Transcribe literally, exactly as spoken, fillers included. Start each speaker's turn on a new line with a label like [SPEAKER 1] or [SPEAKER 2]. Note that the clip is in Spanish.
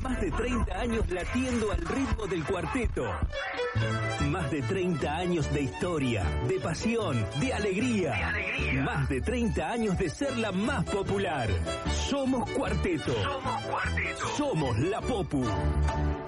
[SPEAKER 1] Más de treinta años latiendo al ritmo del cuarteto. Más de treinta años de historia, de pasión, de alegría. de alegría. Más de treinta años de ser la más popular. Somos Cuarteto. Somos Cuarteto. Somos la Popu.